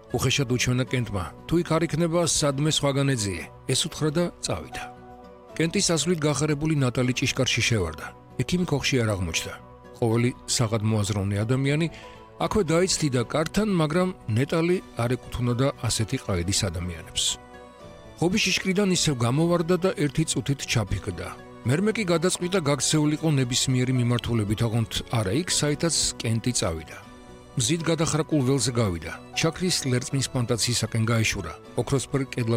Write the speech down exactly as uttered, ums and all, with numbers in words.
უხეშად უჩვენა კენტმა, თუ იქ არ იქნება სადმე სხვაგან ეძიე, ეს უთხრა და წავიდა. კენტის ასვლით გახარებული ნატალი ჭიშკარში შევარდა. ექიმი ქოხში არ აღმოჩნდა. ყოველი საღად მოაზროვნე ადამიანი აქვე დაიცდიდა კართან, მაგრამ ნეტალი არ ეკუთვნოდა ასეთი ყაიდის ადამიანებს. ხობის შიშკრიდან ისევ გამოვარდა და ერთი წუთით ჩაფიქდა. მერმე კი გადაწყვიტა გაქცეულიყო ნებისმიერი მიმართულებით, ოღონდ არა იქ, საითაც კენტი წავიდა. მზით გადახრაკულ ველზე გავიდა. ჩაქრის ლერწმის პლანტაციისაკენ გაეშურა. ოქროსფერ კედლად